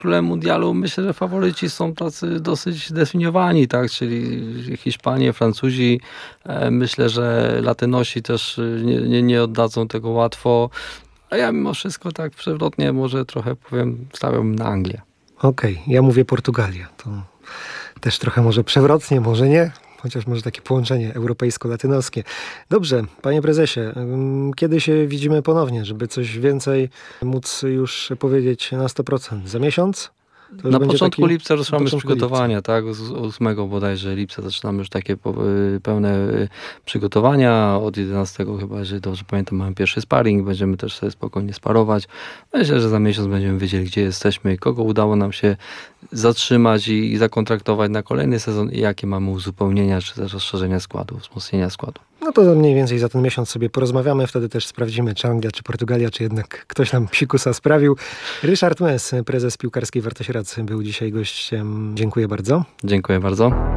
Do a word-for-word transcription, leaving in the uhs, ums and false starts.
królem mundialu myślę, że faworyci są tacy dosyć zdefiniowani, tak? Czyli Hiszpanie, Francuzi. Myślę, że Latynosi też nie, nie, nie oddadzą tego łatwo. A ja mimo wszystko tak przewrotnie może trochę powiem, stawiam na Anglię. Okej, okay, ja mówię Portugalia. To też trochę może przewrotnie, może nie. Chociaż może takie połączenie europejsko-latynoskie. Dobrze, panie prezesie, kiedy się widzimy ponownie, żeby coś więcej móc już powiedzieć na sto procent? Za miesiąc? Na początku taki... lipca ruszamy już przygotowania, lipca. tak? Z ósmego bodajże lipca zaczynamy już takie pełne przygotowania. Od jedenastego chyba, jeżeli dobrze pamiętam, mamy pierwszy sparring. Będziemy też sobie spokojnie sparować. Myślę, że za miesiąc będziemy wiedzieli, gdzie jesteśmy, kogo udało nam się zatrzymać i, i zakontraktować na kolejny sezon i jakie mamy uzupełnienia, czy też rozszerzenia składu, wzmocnienia składu. No to mniej więcej za ten miesiąc sobie porozmawiamy, wtedy też sprawdzimy, czy Anglia, czy Portugalia, czy jednak ktoś nam psikusa sprawił. Ryszard Mes, prezes piłkarskiej Wartość Rad, był dzisiaj gościem. Dziękuję bardzo. Dziękuję bardzo.